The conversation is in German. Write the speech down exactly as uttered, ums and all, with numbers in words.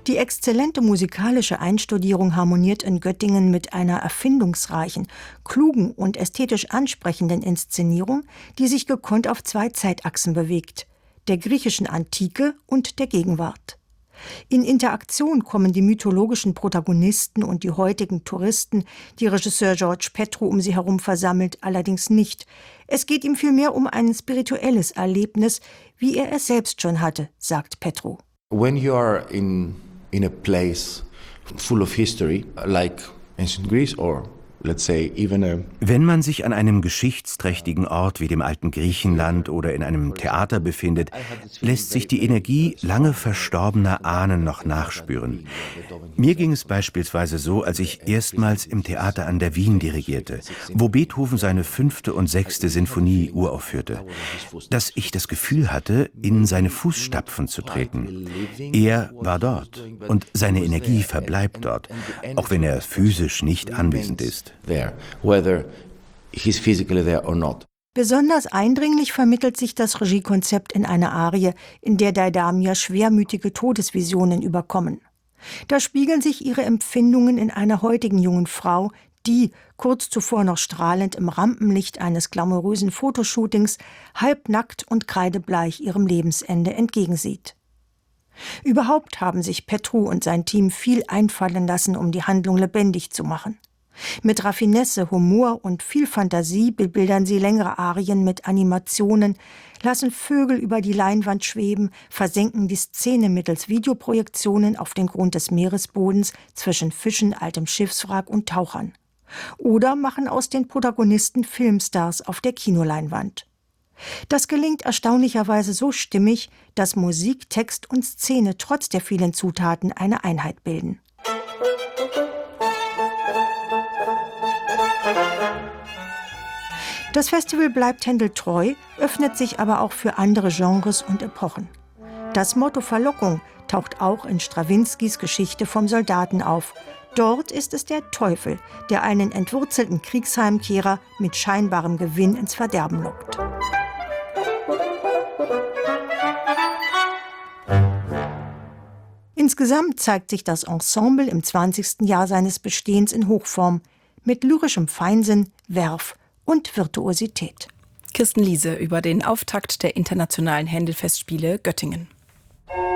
Die exzellente musikalische Einstudierung harmoniert in Göttingen mit einer erfindungsreichen, klugen und ästhetisch ansprechenden Inszenierung, die sich gekonnt auf zwei Zeitachsen bewegt, der griechischen Antike und der Gegenwart. In Interaktion kommen die mythologischen Protagonisten und die heutigen Touristen, die Regisseur George Petru um sie herum versammelt, allerdings nicht. Es geht ihm vielmehr um ein spirituelles Erlebnis, wie er es selbst schon hatte, sagt Petru. When you are in in a place full of history, like ancient Greece or let's say even a Wenn man sich an einem geschichtsträchtigen Ort wie dem alten Griechenland oder in einem Theater befindet, lässt sich die Energie lange verstorbener Ahnen noch nachspüren. Mir ging es beispielsweise so, als ich erstmals im Theater an der Wien dirigierte, wo Beethoven seine fünfte und sechste Sinfonie uraufführte, dass ich das Gefühl hatte, in seine Fußstapfen zu treten. Er war dort und seine Energie verbleibt dort, auch wenn er physisch nicht anwesend ist. there, whether he's physically there or not. Besonders eindringlich vermittelt sich das Regiekonzept in einer Arie, in der Deidamia schwermütige Todesvisionen überkommen. Da spiegeln sich ihre Empfindungen in einer heutigen jungen Frau, die, kurz zuvor noch strahlend im Rampenlicht eines glamourösen Fotoshootings, halbnackt und kreidebleich ihrem Lebensende entgegensieht. Überhaupt haben sich Petru und sein Team viel einfallen lassen, um die Handlung lebendig zu machen. Mit Raffinesse, Humor und viel Fantasie bebildern sie längere Arien mit Animationen, lassen Vögel über die Leinwand schweben, versenken die Szene mittels Videoprojektionen auf den Grund des Meeresbodens zwischen Fischen, altem Schiffswrack und Tauchern. Oder machen aus den Protagonisten Filmstars auf der Kinoleinwand. Das gelingt erstaunlicherweise so stimmig, dass Musik, Text und Szene trotz der vielen Zutaten eine Einheit bilden. Das Festival bleibt Händel treu, öffnet sich aber auch für andere Genres und Epochen. Das Motto Verlockung taucht auch in Strawinskys Geschichte vom Soldaten auf. Dort ist es der Teufel, der einen entwurzelten Kriegsheimkehrer mit scheinbarem Gewinn ins Verderben lockt. Insgesamt zeigt sich das Ensemble im zwanzigsten Jahr seines Bestehens in Hochform, mit lyrischem Feinsinn, Werf und Virtuosität. Kirsten Liese über den Auftakt der Internationalen Händel-Festspiele Göttingen.